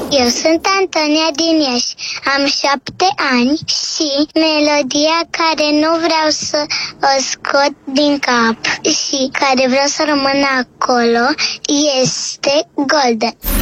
Eu sunt Antonia din Iași, am 7 ani și melodia care nu vreau să o scot din cap și care vreau să rămână acolo este Golden.